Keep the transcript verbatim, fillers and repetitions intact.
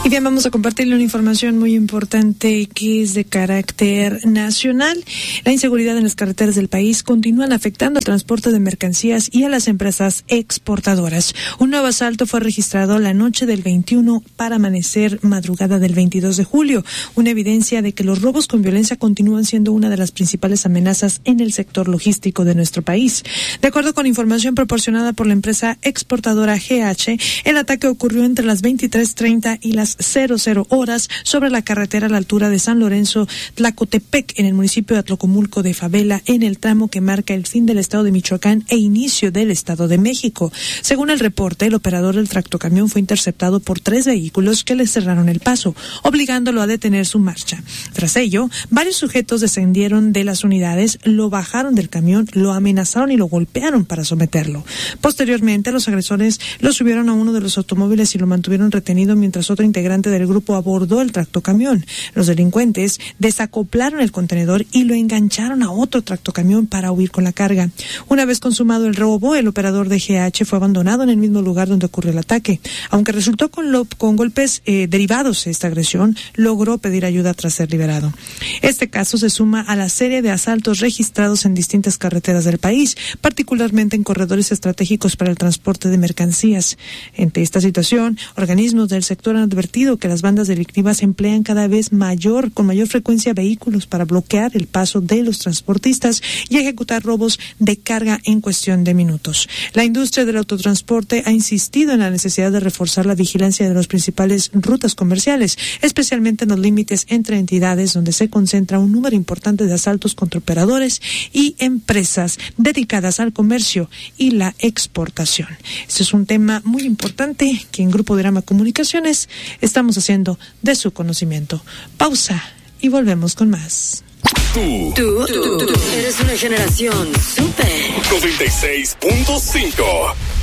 Y bien, vamos a compartirle una información muy importante que es de carácter nacional. La inseguridad en las carreteras del país continúan afectando al transporte de mercancías y a las empresas exportadoras. Un nuevo asalto fue registrado la noche del veintiuno para amanecer madrugada del veintidós de julio, una evidencia de que los robos con violencia continúan siendo una de las principales amenazas en el sector logístico de nuestro país. De acuerdo con información proporcionada por la empresa exportadora G H, el ataque ocurrió entre las veintitrés treinta y las cero cero horas sobre la carretera a la altura de San Lorenzo, Tlacotepec, en el municipio de Atlacomulco de Favela, en el tramo que marca el fin del estado de Michoacán e inicio del estado de México. Según el reporte, el operador del tractocamión fue interceptado por tres vehículos que le cerraron el paso, obligándolo a detener su marcha. Tras ello, varios sujetos descendieron de las unidades, lo bajaron del camión, lo amenazaron y lo golpearon para someterlo. Posteriormente, los agresores lo subieron a uno de los automóviles y lo mantuvieron retenido mientras otro integrante del grupo abordó el tractocamión. Los delincuentes desacoplaron el contenedor y lo engancharon a otro tractocamión para huir con la carga. Una vez consumado el robo, el operador de G H fue abandonado en el mismo lugar donde ocurrió el ataque. Aunque resultó con, lo, con golpes eh, derivados de esta agresión, logró pedir ayuda tras ser liberado. Este caso se suma a la serie de asaltos registrados en distintas carreteras del país, particularmente en corredores estratégicos para el transporte de mercancías. Ante esta situación, organismos del sector han advertido que las bandas delictivas emplean cada vez mayor, con mayor frecuencia vehículos para bloquear el paso de los transportistas y ejecutar robos de carga en cuestión de minutos. La industria del autotransporte ha insistido en la necesidad de reforzar la vigilancia de las principales rutas comerciales, especialmente en los límites entre entidades donde se concentra un número importante de asaltos contra operadores y empresas dedicadas al comercio y la exportación. Este es un tema muy importante que en Grupo Drama Comunicaciones estamos haciendo de su conocimiento. Pausa y volvemos con más. Tú, tú, tú, tú, tú eres una generación súper. noventa y seis punto cinco